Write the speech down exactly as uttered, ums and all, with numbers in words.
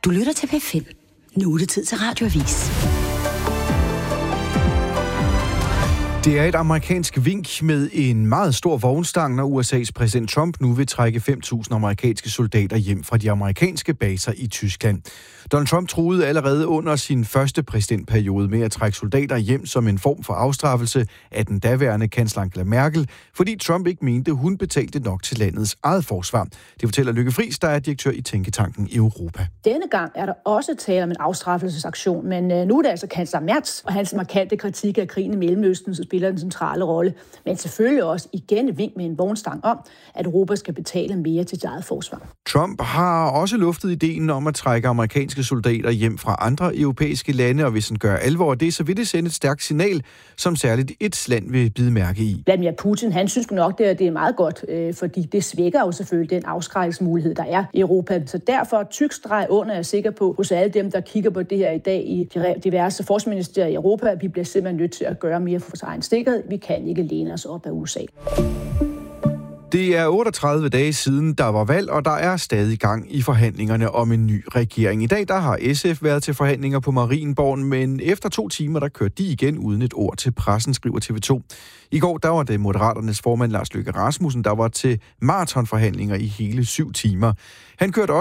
Du lytter til P fem. Nu er det tid til Radioavis. Det er et amerikansk vink med en meget stor vognstang, når U S A's præsident Trump nu vil trække fem tusind amerikanske soldater hjem fra de amerikanske baser i Tyskland. Donald Trump truede allerede under sin første præsidentperiode med at trække soldater hjem som en form for afstraffelse af den daværende kansler Angela Merkel, fordi Trump ikke mente, hun betalte nok til landets eget forsvar. Det fortæller Lykke Friis, der er direktør i Tænketanken Europa. Denne gang er der også tale om en afstraffelsesaktion, men nu er det altså kansler Merz og hans markante kritik af krigen i Mellemøsten, som spiller en centrale rolle. Men selvfølgelig også igen et vink med en vognstang om, at Europa skal betale mere til sit eget forsvar. Trump har også luftet ideen om at trække amerikanske soldater hjem fra andre europæiske lande, og hvis han gør alvor af det, så vil det sende et stærkt signal, som særligt et land vil bide mærke i. Vladimir Putin, han synes nok, det er, det er meget godt, øh, fordi det svækker jo selvfølgelig den afskrækkelsesmulighed, der er i Europa. Så derfor tyk streg under, er jeg sikker på, hos alle dem, der kigger på det her i dag i diverse forsvarsministerier i Europa, at vi bliver simpelthen nødt til at gøre mere for vores egen sikkerhed. Vi kan ikke læne os op af U S A. Det er otteogtredive dage siden, der var valg, og der er stadig gang i forhandlingerne om en ny regering. I dag der har S F været til forhandlinger på Marienborg, men efter to timer, der kørte de igen uden et ord til pressen, skriver T V to. I går der var det Moderaternes formand Lars Løkke Rasmussen, der var til maratonforhandlinger i hele syv timer. Han kørte